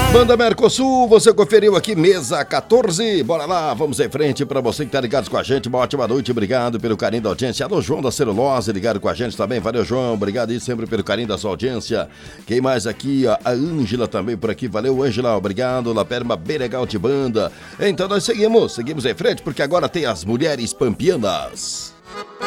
Banda Mercosul, você conferiu aqui, mesa 14. Bora lá, vamos em frente para você que tá ligado com a gente. Uma ótima noite, obrigado pelo carinho da audiência. Alô, João da Celulose, ligado com a gente também. Valeu, João, obrigado aí sempre pelo carinho da sua audiência. Quem mais aqui? A Ângela também por aqui. Valeu, Ângela, obrigado. Laperma, bem legal de banda. Então nós seguimos em frente porque agora tem as mulheres pampianas.